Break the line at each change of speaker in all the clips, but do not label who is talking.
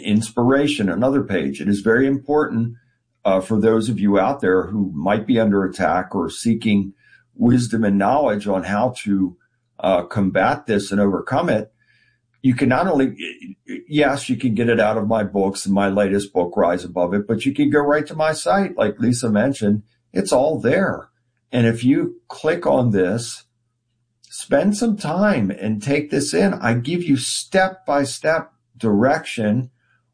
inspiration, another page. It is very important for those of you out there who might be under attack or seeking wisdom and knowledge on how to combat this and overcome it. You can not only, yes, you can get it out of my books and my latest book, Rise Above It, but you can go right to my site. Like Lisa mentioned, it's all there. And if you click on this, spend some time and take this in. I give you step-by-step direction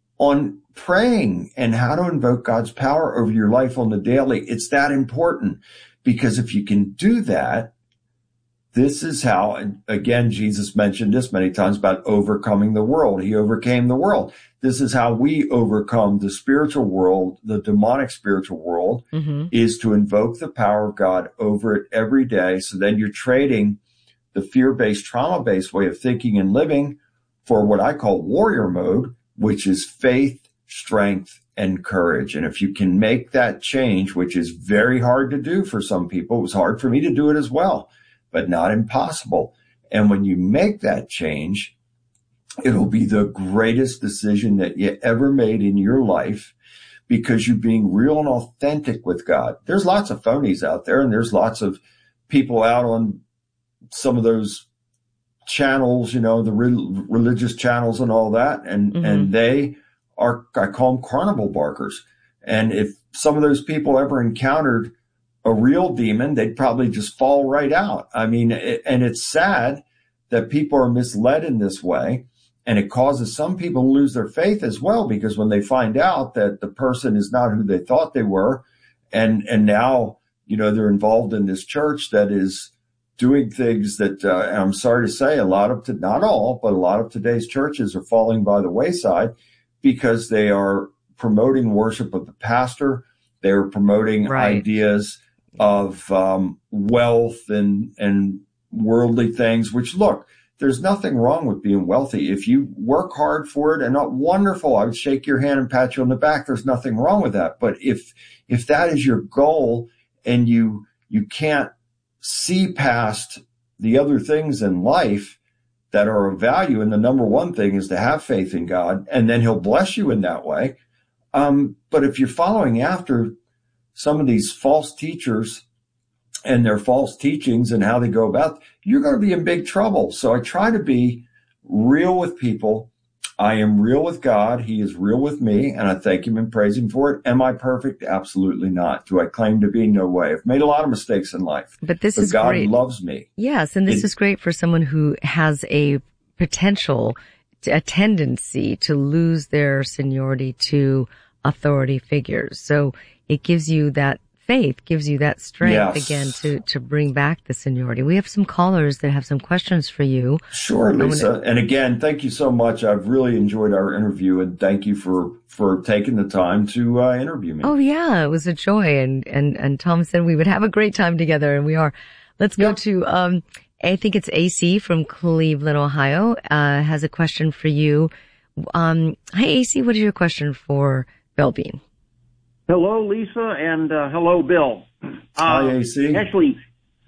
on praying and how to invoke God's power over your life on the daily. It's that important, because if you can do that, this is how, and again, Jesus mentioned this many times about overcoming the world. He overcame the world. This is how we overcome the spiritual world, the demonic spiritual world, is to invoke the power of God over it every day. So then you're trading the fear-based, trauma-based way of thinking and living for what I call warrior mode, which is faith, strength, and courage. And if you can make that change, which is very hard to do for some people, it was hard for me to do it as well, but not impossible. And when you make that change, it'll be the greatest decision that you ever made in your life, because you're being real and authentic with God. There's lots of phonies out there, and there's lots of people out on some of those channels, you know, the religious channels and all that. And they are, I call them carnival barkers. And if some of those people ever encountered a real demon, they'd probably just fall right out. I mean, and it's sad that people are misled in this way. And it causes some people to lose their faith as well, because when they find out that the person is not who they thought they were, and now, you know, they're involved in this church that is doing things that, and I'm sorry to say, not all, but a lot of today's churches are falling by the wayside because they are promoting worship of the pastor. They're promoting ideas of wealth and worldly things, which, look, there's nothing wrong with being wealthy. If you work hard for it and not wonderful, I would shake your hand and pat you on the back. There's nothing wrong with that. But if that is your goal and you can't see past the other things in life that are of value, and the number one thing is to have faith in God, and then he'll bless you in that way. But if you're following after some of these false teachers and their false teachings and how they go about, you're going to be in big trouble. So I try to be real with people. I am real with God. He is real with me, and I thank him and praise him for it. Am I perfect? Absolutely not. Do I claim to be? No way. I've made a lot of mistakes in life.
But this is
God
great.
loves me.
Yes, and this is great for someone who has a potential, a tendency to lose their seniority to authority figures. So it gives you that faith, gives you that strength again to bring back the seniority. We have some callers that have some questions for you.
Sure, Lisa. And again, thank you so much. I've really enjoyed our interview, and thank you for taking the time to interview me.
Oh yeah, it was a joy. And Tom said we would have a great time together, and we are. Let's go to I think it's AC from Cleveland, Ohio, has a question for you. Hi AC, what is your question for Bill Bean?
Hello, Lisa, and hello, Bill.
Hi, AC.
Actually,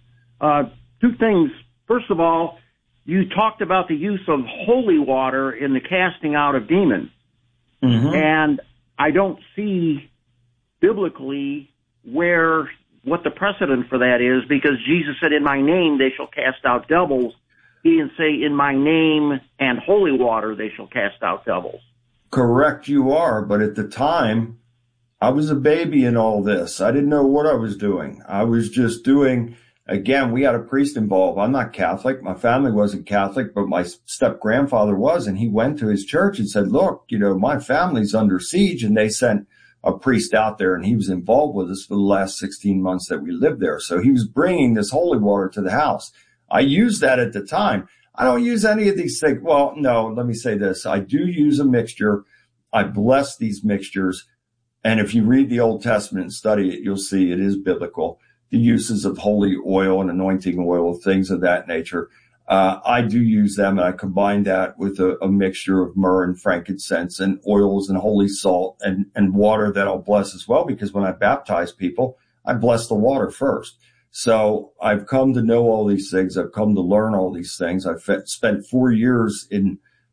two things. First of all, you talked about the use of holy water in the casting out of demons. And I don't see biblically what the precedent for that is, because Jesus said, in my name they shall cast out devils. He didn't say, in my name and holy water they shall cast out devils.
Correct, you are. But at the time, I was a baby in all this. I didn't know what I was doing. I was just doing, again, we had a priest involved. I'm not Catholic. My family wasn't Catholic, but my step-grandfather was, and he went to his church and said, look, you know, my family's under siege, and they sent a priest out there, and he was involved with us for the last 16 months that we lived there. So he was bringing this holy water to the house. I used that at the time. I don't use any of these things. Well, no, let me say this. I do use a mixture. I bless these mixtures. And if you read the Old Testament and study it, you'll see it is biblical. The uses of holy oil and anointing oil, things of that nature. I do use them, and I combine that with a mixture of myrrh and frankincense and oils and holy salt and water that I'll bless as well, because when I baptize people, I bless the water first. So I've come to know all these things. I've come to learn all these things. I've spent 4 years in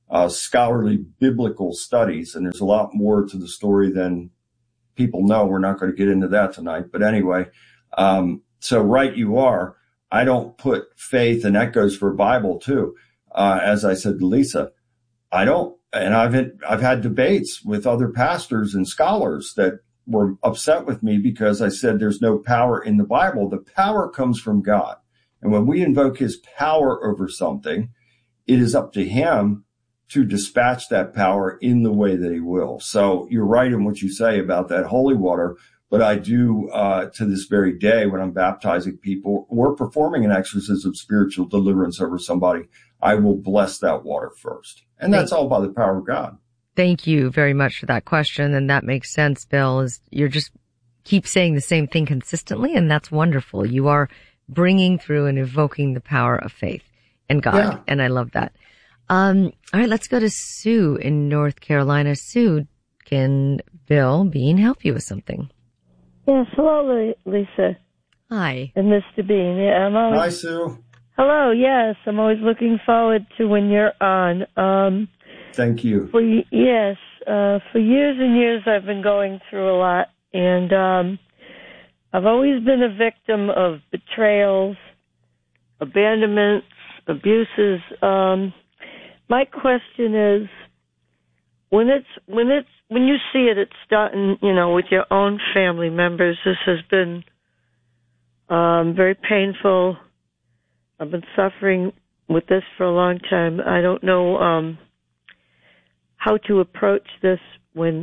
scholarly biblical studies. And there's a lot more to the story than people know. We're not going to get into that tonight. But anyway, so right you are. I don't put faith, and that goes for Bible too. As I said to Lisa, I don't, and I've had debates with other pastors and scholars that were upset with me because I said there's no power in the Bible. The power comes from God. And when we invoke his power over something, it is up to him to dispatch that power in the way that he will. So you're right in what you say about that holy water. But I do, to this very day, when I'm baptizing people or performing an exorcism of spiritual deliverance over somebody, I will bless that water first. And that's all by the power of God.
Thank you very much for that question. And that makes sense, Bill, is you're just keep saying the same thing consistently. And that's wonderful. You are bringing through and evoking the power of faith and God. Yeah. And I love that. All right, let's go to Sue in North Carolina. Sue, can Bill Bean help you with something?
Yes, hello, Lisa.
Hi.
And Mr. Bean. Yeah,
Hi, Sue.
Hello, yes, I'm always looking forward to when you're on.
Thank you.
For years and years I've been going through a lot, and I've always been a victim of betrayals, abandonments, abuses. My question is, when you see it starting, with your own family members, this has been very painful. I've been suffering with this for a long time. I don't know how to approach this when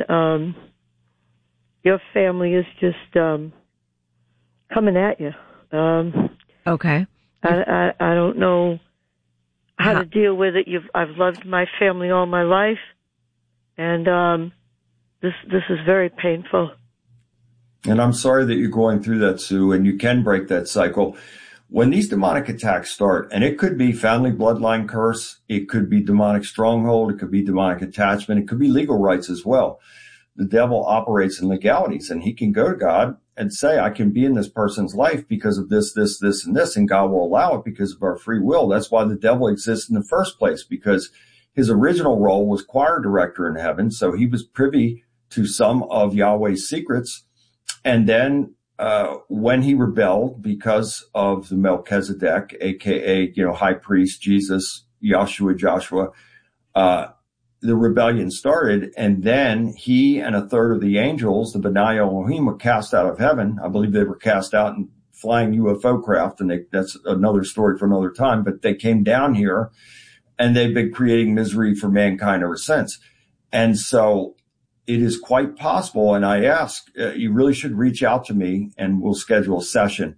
your family is just coming at you.
Okay.
I don't know how to deal with it. I've loved my family all my life, and this is very painful.
And I'm sorry that you're going through that, Sue, and you can break that cycle. When these demonic attacks start, and it could be family bloodline curse, it could be demonic stronghold, it could be demonic attachment, it could be legal rights as well. The devil operates in legalities, and he can go to God and say, I can be in this person's life because of this, this, this, and this, and God will allow it because of our free will. That's why the devil exists in the first place, because his original role was choir director in heaven, so he was privy to some of Yahweh's secrets. And then when he rebelled because of the Melchizedek, aka, high priest, Jesus, Joshua, the rebellion started, and then he and a third of the angels, the B'nai Elohim, were cast out of heaven. I believe they were cast out in flying UFO craft, and that's another story for another time, but they came down here, and they've been creating misery for mankind ever since. And so it is quite possible, and I ask, you really should reach out to me, and we'll schedule a session.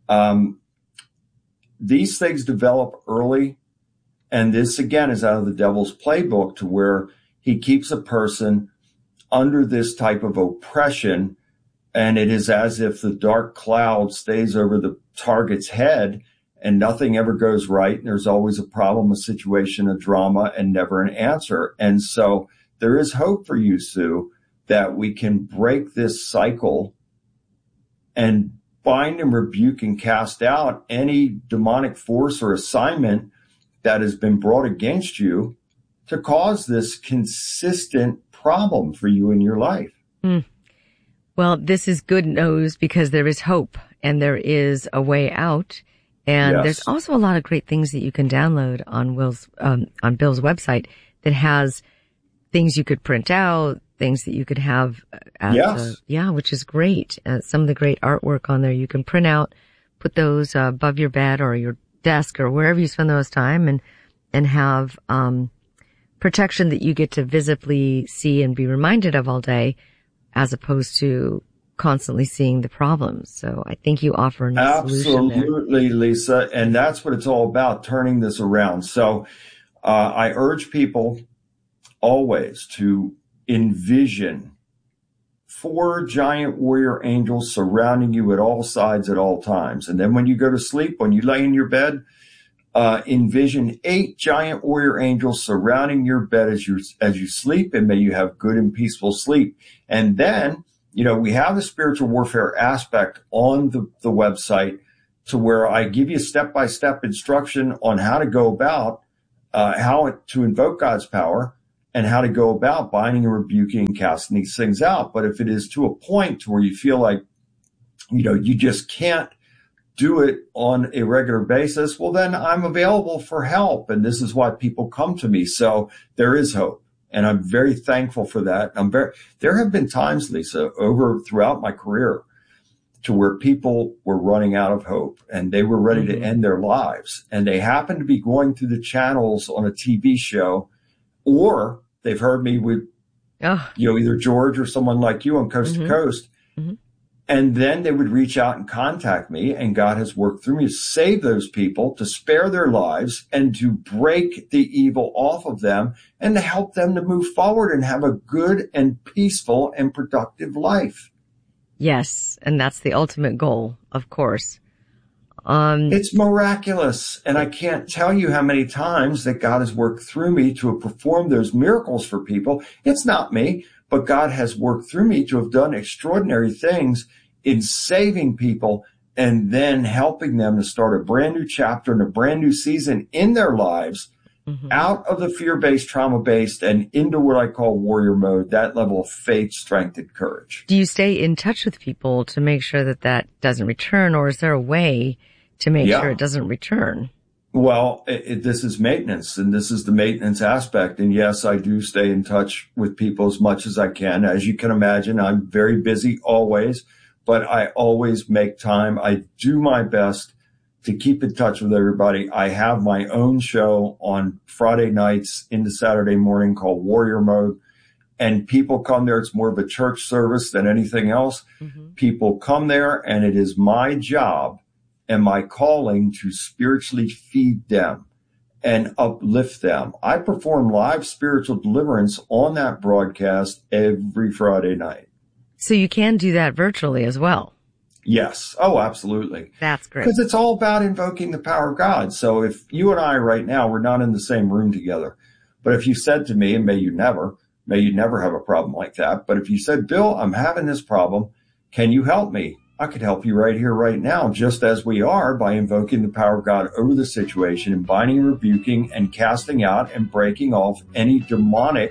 These things develop early, and this, again, is out of the devil's playbook, to where he keeps a person under this type of oppression, and it is as if the dark cloud stays over the target's head, and nothing ever goes right, and there's always a problem, a situation, a drama, and never an answer. And so there is hope for you, Sue, that we can break this cycle and bind and rebuke and cast out any demonic force or assignment that has been brought against you to cause this consistent problem for you in your life.
Well, this is good news because there is hope and there is a way out. And There's also a lot of great things that you can download on on Bill's website that has things you could print out, things that you could have, which is great. Some of the great artwork on there you can print out, put those above your bed or your desk or wherever you spend those time, and have protection that you get to visibly see and be reminded of all day, as opposed to constantly seeing the problems. So I think you offer a nice solution there.
Absolutely, Lisa, and that's what it's all about, turning this around. So I urge people always to envision 4 giant warrior angels surrounding you at all sides at all times. And then when you go to sleep, when you lay in your bed, envision 8 giant warrior angels surrounding your bed as you sleep, and may you have good and peaceful sleep. And then, we have the spiritual warfare aspect on the website, to where I give you step-by-step instruction on how to go about how to invoke God's power and how to go about binding and rebuking and casting these things out. But if it is to a point where you feel like, you just can't do it on a regular basis, well, then I'm available for help. And this is why people come to me. So there is hope. And I'm very thankful for that. There have been times, Lisa, throughout my career to where people were running out of hope and they were ready to end their lives. And they happened to be going through the channels on a TV show, or they've heard me with, either George or someone like you on Coast to Coast. Mm-hmm. And then they would reach out and contact me, and God has worked through me to save those people, to spare their lives, and to break the evil off of them, and to help them to move forward and have a good and peaceful and productive life.
Yes, and that's the ultimate goal, of course.
It's miraculous, and I can't tell you how many times that God has worked through me to have performed those miracles for people. It's not me, but God has worked through me to have done extraordinary things in saving people and then helping them to start a brand new chapter and a brand new season in their lives, out of the fear-based, trauma-based, and into what I call warrior mode, that level of faith, strength, and courage.
Do you stay in touch with people to make sure that doesn't return, or is there a way to make sure it doesn't return?
Well, this is maintenance, and this is the maintenance aspect. And yes, I do stay in touch with people as much as I can. As you can imagine, I'm very busy always, but I always make time. I do my best to keep in touch with everybody. I have my own show on Friday nights into Saturday morning called Warrior Mode, and people come there. It's more of a church service than anything else. People come there, and it is my job and my calling to spiritually feed them and uplift them. I perform live spiritual deliverance on that broadcast every Friday night.
So you can do that virtually as well?
Yes. Oh, absolutely.
That's great.
Because it's all about invoking the power of God. So if you and I right now, we're not in the same room together, but if you said to me, and may you never have a problem like that, but if you said, Bill, I'm having this problem, can you help me? I could help you right here, right now, just as we are, by invoking the power of God over the situation and binding, rebuking, and casting out and breaking off any demonic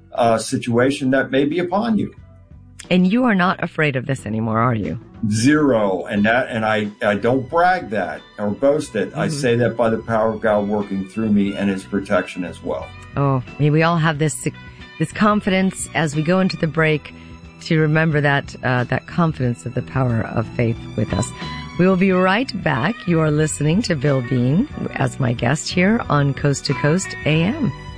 situation that may be upon you.
And you are not afraid of this anymore, are you?
Zero. And I don't brag that or boast it. I say that by the power of God working through me and his protection as well.
Oh, may we all have this confidence as we go into the break, to remember that confidence of the power of faith with us. We will be right back. You are listening to Bill Bean as my guest here on Coast to Coast AM.